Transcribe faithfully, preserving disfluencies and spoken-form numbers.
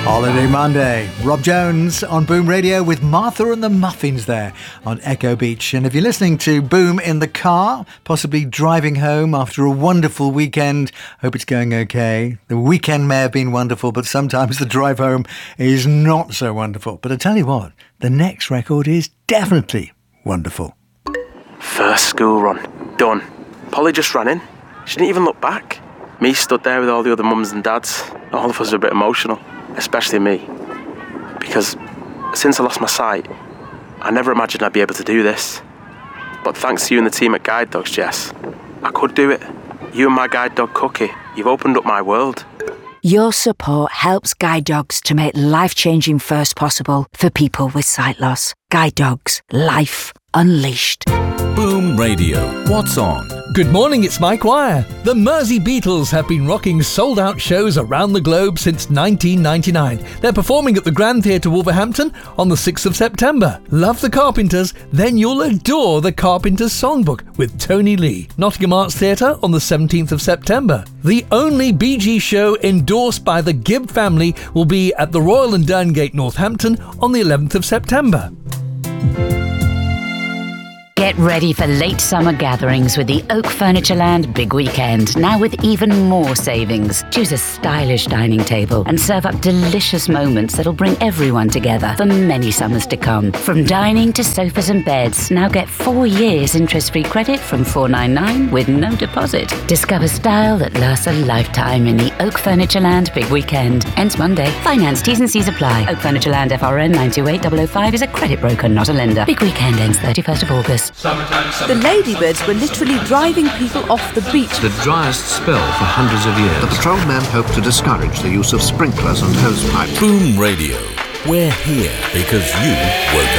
Holiday Monday. Rob Jones on Boom Radio with Martha and the Muffins there on Echo Beach. And if you're listening to Boom in the car, possibly driving home after a wonderful weekend, hope it's going okay. The weekend may have been wonderful, but sometimes the drive home is not so wonderful. But I tell you what, the next record is definitely wonderful. First school run. Done. Polly just ran in. She didn't even look back. Me stood there with all the other mums and dads. All of us were a bit emotional. Especially me, because since I lost my sight, I never imagined I'd be able to do this. But thanks to you and the team at Guide Dogs, Jess, I could do it. You and my guide dog Cookie, you've opened up my world. Your support helps Guide Dogs to make life-changing first possible for people with sight loss. Guide Dogs, life unleashed. Boom Radio. What's on? Good morning, it's Mike Wire. The Mersey Beatles have been rocking sold-out shows around the globe since nineteen ninety-nine. They're performing at the Grand Theatre Wolverhampton on the sixth of September. Love the Carpenters? Then you'll adore the Carpenters Songbook with Tony Lee. Nottingham Arts Theatre on the seventeenth of September. The only Bee Gees show endorsed by the Gibb family will be at the Royal and Derngate, Northampton on the eleventh of September. Get ready for late summer gatherings with the Oak Furnitureland Big Weekend, now with even more savings. Choose a stylish dining table and serve up delicious moments that'll bring everyone together for many summers to come. From dining to sofas and beds, now get four years interest-free credit from four ninety-nine with no deposit. Discover style that lasts a lifetime in the Oak Furnitureland Big Weekend. Ends Monday. Finance T's and C's apply. Oak Furnitureland F R N nine two eight zero zero five is a credit broker, not a lender. Big Weekend ends thirty-first of August. Summertime, summertime. The ladybirds were literally driving people off the beach. The driest spell for hundreds of years. The patrolmen hope to discourage the use of sprinklers and hose pipes. Boom Radio. We're here because you woke